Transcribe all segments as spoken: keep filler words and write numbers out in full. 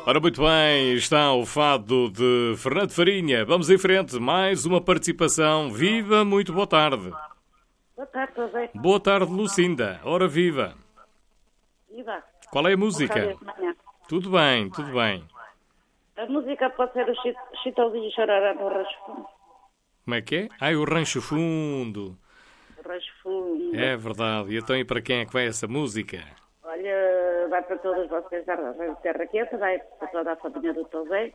Ora, muito bem, está o fado de Fernando Farinha. Vamos em frente, mais uma participação. Viva, muito boa tarde. Boa tarde, José. Boa tarde, Lucinda. Ora, viva. Viva. Qual é a música? Boa tarde de manhã. Tudo bem, tudo bem. A música pode ser o Chi- Chitãozinho e Chororó no Rancho Fundo. Como é que é? Ai, o Rancho Fundo. O Rancho Fundo. É verdade. E então, e para quem é que vai essa música? Olha, vai para todas vocês da Rádio Terra Quente, vai para toda a família do teu Zé,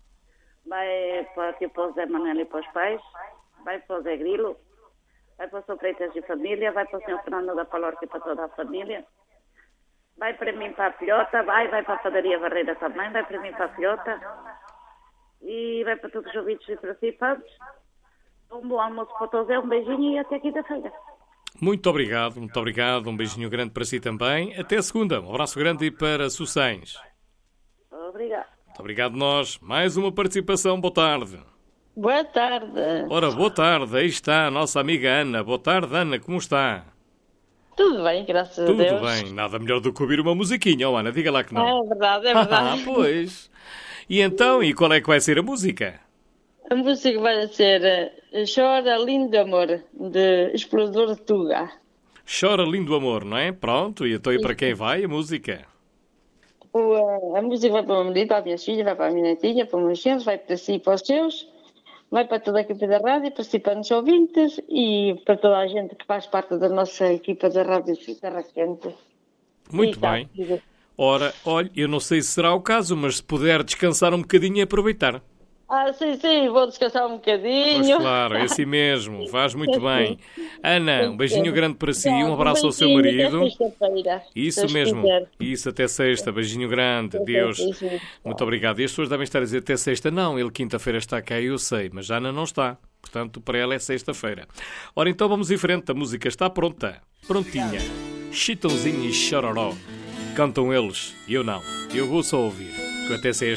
vai para, aqui para o Zé Manuel e para os pais, vai para o Zé Grilo, vai para o São Freitas e família, vai para o senhor Fernando da Palorca e para toda a família, vai para mim para a filhota, vai, vai para a Padaria Barreira também, vai para mim para a filhota e vai para todos os ouvintes e participantes. Um bom almoço para todos, um beijinho e até quinta-feira. Muito obrigado, muito obrigado. Um beijinho grande para si também. Até segunda. Um abraço grande e para Sucens. Obrigada. Muito obrigado nós. Mais uma participação. Boa tarde. Boa tarde. Ora, boa tarde. Aí está a nossa amiga Ana. Boa tarde, Ana. Como está? Tudo bem, graças Tudo a Deus. bem. Nada melhor do que ouvir uma musiquinha, oh, Ana. Diga lá que não. É verdade, é Ah, verdade. pois. E então, e qual é que vai ser a música? A música vai ser eh, Chora Lindo Amor, de Explorador de Tuga. Chora lindo amor, não é? Pronto. E então, e para quem vai a música? O, eh, a música vai para o meu marido, para a minha filha, vai para a minha netinha, para os meus filhos, vai para si e para os seus, vai para toda a equipa da rádio, para si para os ouvintes e para toda a gente que faz parte da nossa equipa da Rádio Terra Quente. Muito E tá, bem. diga. Ora, olha, eu não sei se será o caso, mas se puder descansar um bocadinho e aproveitar. Ah, sim, sim, vou descansar um Pois bocadinho. claro, é assim mesmo, faz muito bem. Ana, um beijinho Sim. grande para si, um abraço ao seu beijinho, marido. até sexta-feira, Isso Deus mesmo, quiser. isso até sexta, beijinho grande, Até Deus. sexta. Muito obrigado. E as pessoas devem estar a dizer até sexta, não, ele quinta-feira está cá, eu sei, mas a Ana não está. Portanto, para ela é sexta-feira. Ora, então vamos em frente, a música está pronta, prontinha. Chitãozinho e Chororó. Cantam eles, e eu não. Eu vou só ouvir, que eu até sei